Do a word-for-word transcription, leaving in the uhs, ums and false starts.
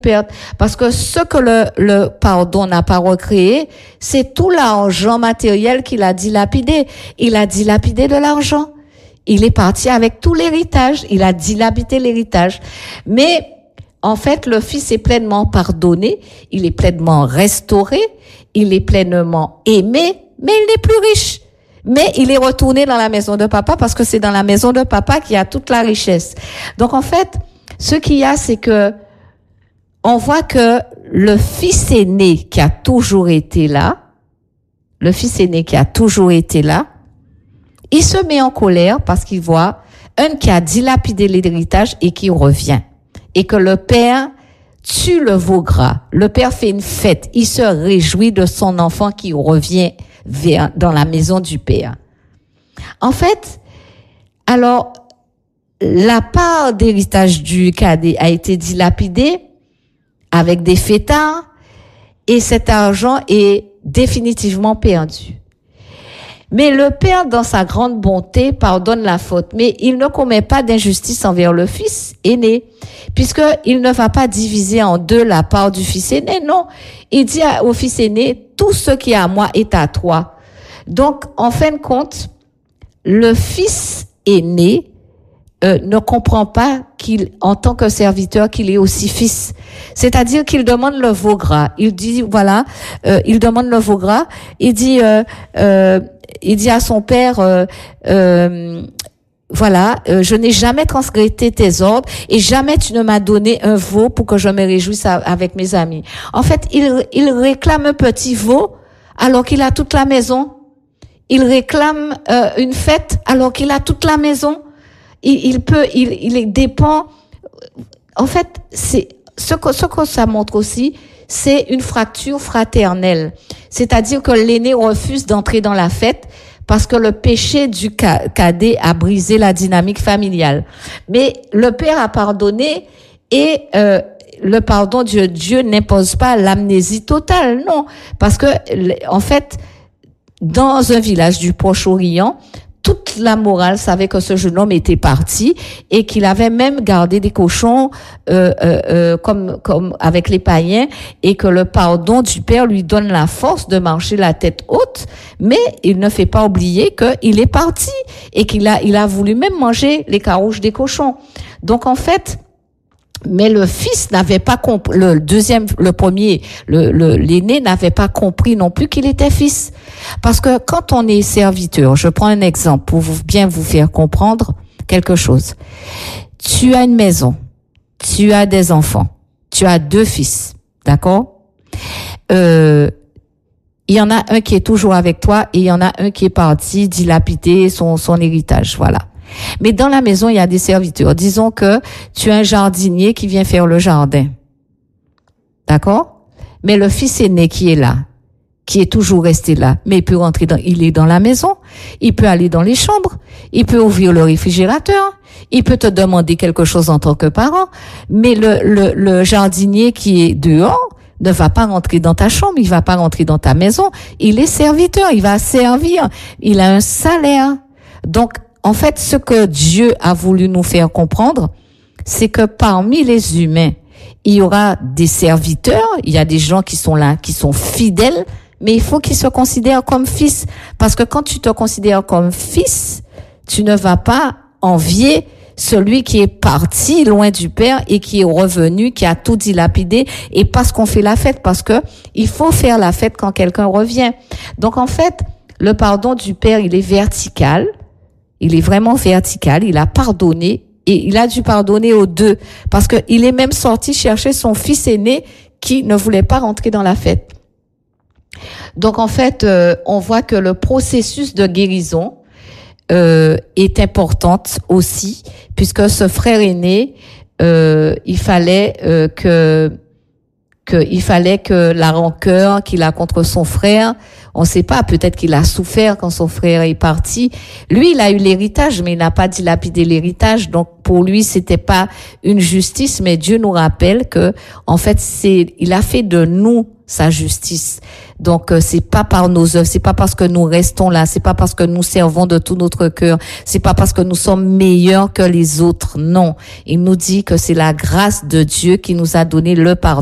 perdre. Parce que ce que le, le pardon n'a pas recréé, c'est tout l'argent matériel qu'il a dilapidé. Il a dilapidé de l'argent. Il est parti avec tout l'héritage. Il a dilapidé l'héritage. Mais, en fait, le fils est pleinement pardonné. Il est pleinement restauré. Il est pleinement aimé. Mais il n'est plus riche. Mais il est retourné dans la maison de papa parce que c'est dans la maison de papa qu'il y a toute la richesse. Donc, en fait, ce qu'il y a, c'est que on voit que le fils aîné qui a toujours été là, le fils aîné qui a toujours été là, il se met en colère parce qu'il voit un qui a dilapidé l'héritage et qui revient. Et que le père tue le veau gras. Le père fait une fête. Il se réjouit de son enfant qui revient vers, dans la maison du père. En fait, alors, la part d'héritage du cadet a été dilapidée avec des fêtards, et cet argent est définitivement perdu. Mais le père, dans sa grande bonté, pardonne la faute, mais il ne commet pas d'injustice envers le fils aîné, puisqu'il ne va pas diviser en deux la part du fils aîné, non. Il dit au fils aîné, tout ce qui est à moi est à toi. Donc, en fin de compte, le fils aîné Euh, ne comprend pas qu'il, en tant que serviteur, qu'il est aussi fils. C'est-à-dire qu'il demande le veau gras. Il dit, voilà, euh, il demande le veau gras. Il dit, euh, euh, il dit à son père, euh, euh, voilà, euh, je n'ai jamais transgressé tes ordres et jamais tu ne m'as donné un veau pour que je me réjouisse avec mes amis. En fait, il, il réclame un petit veau alors qu'il a toute la maison. Il réclame euh, une fête alors qu'il a toute la maison. Il, il peut, il, il dépend. En fait, c'est ce que ce que ça montre aussi, c'est une fracture fraternelle. C'est-à-dire que l'aîné refuse d'entrer dans la fête parce que le péché du cadet a brisé la dynamique familiale. Mais le père a pardonné et euh, le pardon de Dieu n'impose pas l'amnésie totale, non, parce que en fait, dans un village du Proche-Orient, toute la morale savait que ce jeune homme était parti et qu'il avait même gardé des cochons euh, euh, euh, comme comme avec les païens, et que le pardon du père lui donne la force de marcher la tête haute, mais il ne fait pas oublier qu'il est parti et qu'il a il a voulu même manger les carouches des cochons. Donc en fait, mais le fils n'avait pas compris, le deuxième, le premier, le, le, l'aîné n'avait pas compris non plus qu'il était fils. Parce que quand on est serviteur, je prends un exemple pour vous, bien vous faire comprendre quelque chose. Tu as une maison, tu as des enfants, tu as deux fils, d'accord? Euh, il y en a un qui est toujours avec toi et il y en a un qui est parti dilapider son, son héritage, voilà. Mais dans la maison, il y a des serviteurs. Disons que tu as un jardinier qui vient faire le jardin. D'accord? Mais le fils aîné qui est là, qui est toujours resté là, mais il peut rentrer dans, il est dans la maison, il peut aller dans les chambres, il peut ouvrir le réfrigérateur, il peut te demander quelque chose en tant que parent, mais le, le, le jardinier qui est dehors ne va pas rentrer dans ta chambre, il va pas rentrer dans ta maison, il est serviteur, il va servir, il a un salaire. Donc, en fait, ce que Dieu a voulu nous faire comprendre, c'est que parmi les humains, il y aura des serviteurs, il y a des gens qui sont là, qui sont fidèles, mais il faut qu'ils se considèrent comme fils. Parce que quand tu te considères comme fils, tu ne vas pas envier celui qui est parti loin du Père et qui est revenu, qui a tout dilapidé, et parce qu'on fait la fête, parce que il faut faire la fête quand quelqu'un revient. Donc en fait, le pardon du Père, il est vertical. Il est vraiment vertical, il a pardonné et il a dû pardonner aux deux parce que il est même sorti chercher son fils aîné qui ne voulait pas rentrer dans la fête. Donc en fait, euh, on voit que le processus de guérison euh, est important aussi, puisque ce frère aîné, euh, il fallait euh, que que il fallait que la rancœur qu'il a contre son frère, on ne sait pas, peut-être qu'il a souffert quand son frère est parti. Lui, il a eu l'héritage, mais il n'a pas dilapidé l'héritage. Donc, pour lui, c'était pas une justice, mais Dieu nous rappelle que, en fait, c'est, il a fait de nous sa justice. Donc, euh, c'est pas par nos œuvres, c'est pas parce que nous restons là, c'est pas parce que nous servons de tout notre cœur, c'est pas parce que nous sommes meilleurs que les autres. Non. Il nous dit que c'est la grâce de Dieu qui nous a donné le pardon.